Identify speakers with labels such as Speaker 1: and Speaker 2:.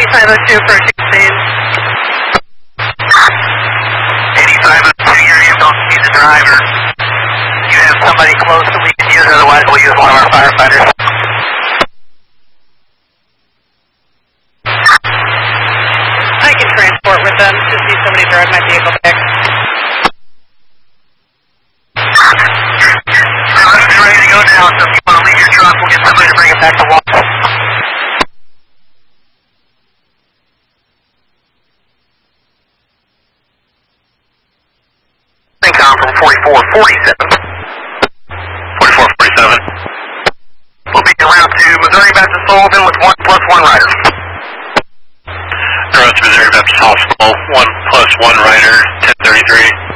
Speaker 1: 8502 approaching scene.
Speaker 2: 8502, you don't need the driver. You have somebody close that we can use, otherwise we'll use one of our firefighters.
Speaker 1: I can transport with them. Just need somebody to drive my vehicle back.
Speaker 2: We're ready to go now, so if you want to leave your truck, we'll get somebody to bring it back to walk. Incom from 4447. 4447. We'll be around to Missouri Baptist Sullivan with 1 plus 1 rider.
Speaker 3: Road to Missouri Baptist Hospital, 1 plus 1 rider, 1033.